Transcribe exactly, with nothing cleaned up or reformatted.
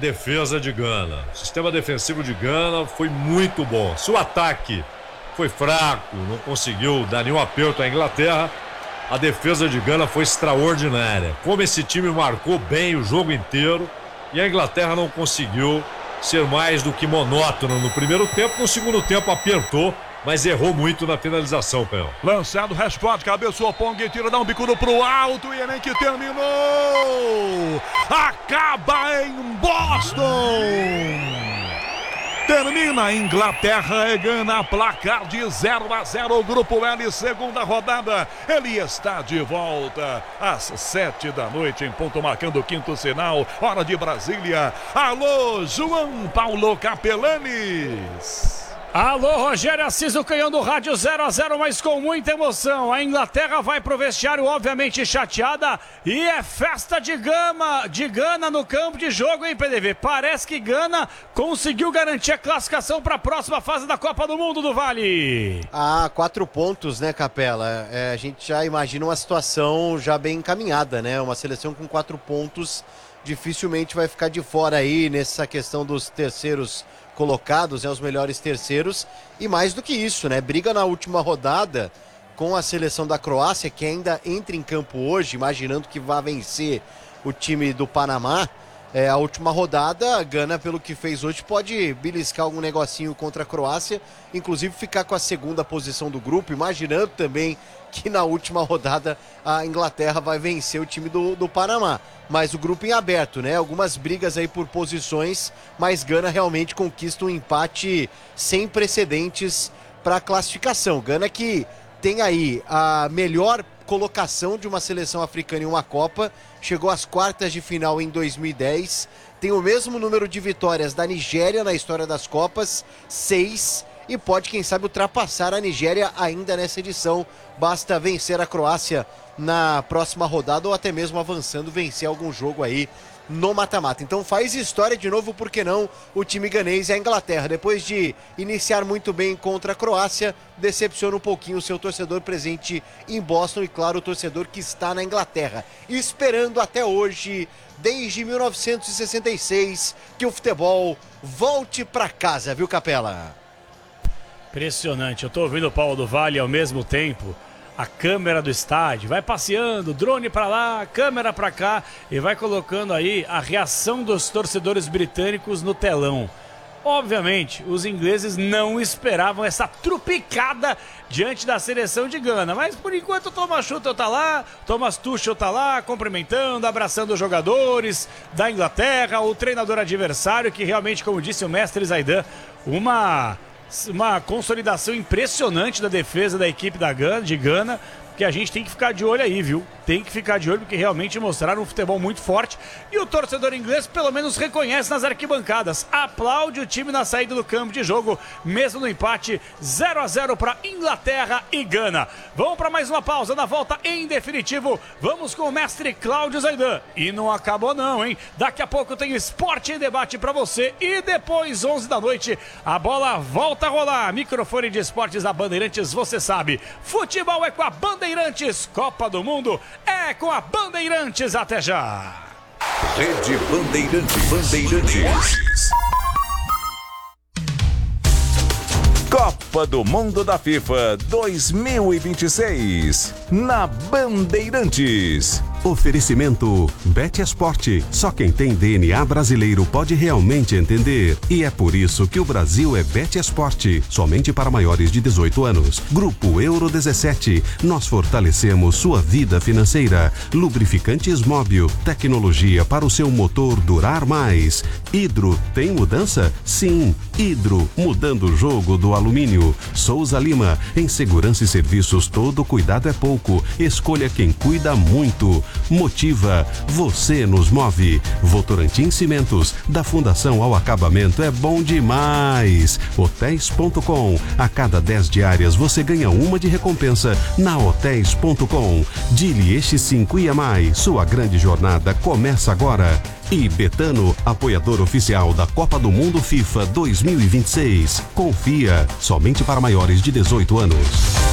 defesa de Gana. O sistema defensivo de Gana foi muito bom. Se o ataque foi fraco, não conseguiu dar nenhum aperto à Inglaterra, a defesa de Gana foi extraordinária. Como esse time marcou bem o jogo inteiro e a Inglaterra não conseguiu ser mais do que monótono no primeiro tempo. No segundo tempo apertou, mas errou muito na finalização, Pel. Lançado, Rashford, cabeçou, Pong, tira, dá um bicudo pro alto e Enem que terminou! Acaba em Boston! Termina Inglaterra e Gana, placar de zero a zero, Grupo L, segunda rodada. Ele está de volta às sete da noite, em ponto, marcando o quinto sinal, hora de Brasília. Alô, João Paulo Capelanes. Alô, Rogério Assis, o canhão do rádio, zero a zero, mas com muita emoção. A Inglaterra vai pro vestiário, obviamente chateada, e é festa de gama, de Gana no campo de jogo, hein, P D V? Parece que Gana conseguiu garantir a classificação para a próxima fase da Copa do Mundo do Vale. Ah, quatro pontos, né, Capela? É, a gente já imagina uma situação já bem encaminhada, né? Uma seleção com quatro pontos dificilmente vai ficar de fora aí nessa questão dos terceiros colocados, né, os melhores terceiros, e mais do que isso, né, briga na última rodada com a seleção da Croácia, que ainda entra em campo hoje, imaginando que vai vencer o time do Panamá. É, a última rodada, a Gana, pelo que fez hoje, pode beliscar algum negocinho contra a Croácia, inclusive ficar com a segunda posição do grupo, imaginando também que na última rodada a Inglaterra vai vencer o time do, do Panamá. Mas o grupo em aberto, né? Algumas brigas aí por posições, mas Gana realmente conquista um empate sem precedentes para a classificação. Gana que tem aí a melhor colocação de uma seleção africana em uma Copa, chegou às quartas de final em dois mil e dez, tem o mesmo número de vitórias da Nigéria na história das Copas, seis, e pode, quem sabe, ultrapassar a Nigéria ainda nessa edição. Basta vencer a Croácia na próxima rodada ou até mesmo avançando, vencer algum jogo aí no mata-mata. Então faz história de novo, por que não, o time ganês e a Inglaterra. Depois de iniciar muito bem contra a Croácia, decepciona um pouquinho o seu torcedor presente em Boston e, claro, o torcedor que está na Inglaterra, esperando até hoje, desde mil novecentos e sessenta e seis, que o futebol volte para casa, viu, Capela? Impressionante, eu tô ouvindo o Paulo do Vale ao mesmo tempo. A câmera do estádio vai passeando, drone pra lá, câmera pra cá, e vai colocando aí a reação dos torcedores britânicos no telão. Obviamente, os ingleses não esperavam essa trupicada diante da seleção de Gana, mas por enquanto o Thomas Tuchel tá lá, Thomas Tuchel tá lá, cumprimentando, abraçando os jogadores da Inglaterra, o treinador adversário, que realmente, como disse o mestre Zaidan, uma... uma consolidação impressionante da defesa da equipe da Gana, de Gana, que a gente tem que ficar de olho aí, viu? Tem que ficar de olho, porque realmente mostraram um futebol muito forte, e o torcedor inglês pelo menos reconhece nas arquibancadas, aplaude o time na saída do campo de jogo, mesmo no empate zero a zero para Inglaterra e Gana. Vamos para mais uma pausa, na volta em definitivo, vamos com o mestre Cláudio Zaidan, e não acabou não, hein? Daqui a pouco tem Esporte em Debate para você, e depois, onze da noite, a bola volta a rolar, microfone de esportes da Bandeirantes, você sabe, futebol é com a Bandeirantes, Copa do Mundo é com a Bandeirantes, até já! Rede Bandeirantes. Bandeirantes. Copa do Mundo da FIFA dois mil e vinte e seis, na Bandeirantes. Oferecimento Betesport. Só quem tem D N A brasileiro pode realmente entender. E é por isso que o Brasil é Betesport. Somente para maiores de dezoito anos. Grupo Euro dezessete. Nós fortalecemos sua vida financeira. Lubrificantes Móbil. Tecnologia para o seu motor durar mais. Hidro. Tem mudança? Sim. Hidro. Mudando o jogo do alumínio. Souza Lima. Em segurança e serviços, todo cuidado é pouco. Escolha quem cuida muito. Motiva, você nos move. Votorantim Cimentos, da fundação ao acabamento é bom demais. Hotéis ponto com, a cada dez diárias você ganha uma de recompensa na Hotéis ponto com. Dili Eixi cinco I A M A I, sua grande jornada começa agora. E Betano, apoiador oficial da Copa do Mundo FIFA dois mil e vinte e seis. Confia, somente para maiores de dezoito anos.